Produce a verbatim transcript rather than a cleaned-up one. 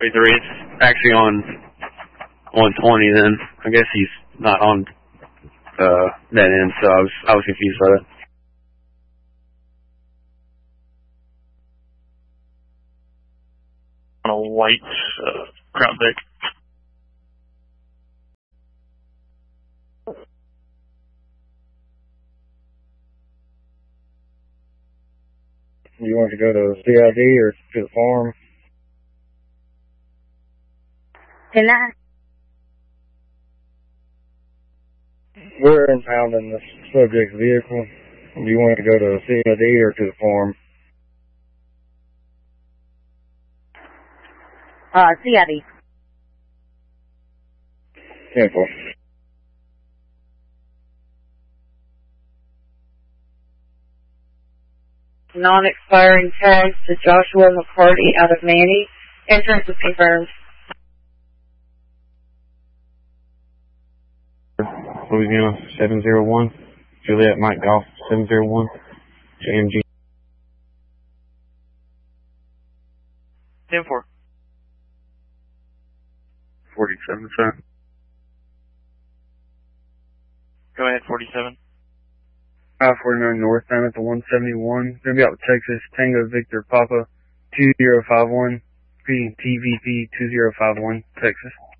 Wait, three, it's actually on one twenty then. I guess he's not on uh, that end, so I was, I was confused by that. On a white uh, Crown Vic. You want to go to C I D or to the farm? Can I? We're impounding the subject's vehicle. Do you want to go to C I D or to the farm? Uh, C I D. Simple. Non-expiring tags to Joshua McCarty out of Manny. Entrance is confirmed. Louisiana seven zero one. Juliet Mike Golf seven zero one. J M G. ten four. forty-seven, sir. Go ahead, forty-seven. five forty-nine north, down at the one seventy-one. Gonna be out with Texas, Tango Victor Papa two zero five one, reading T V P two zero five one, Texas.